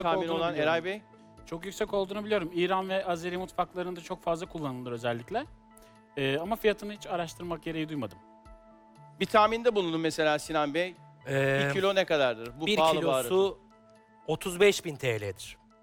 tahmin olduğunu olan biliyorum. Eray Bey? Çok yüksek olduğunu biliyorum. İran ve Azeri mutfaklarında çok fazla kullanılır özellikle. Ama fiyatını hiç araştırmak gereği duymadım. Bir tahminde bulunun mesela Sinan Bey. 1 kilo ne kadardır? Bu Bir pahalı baharatın. kilosu 35.000 TL'dir.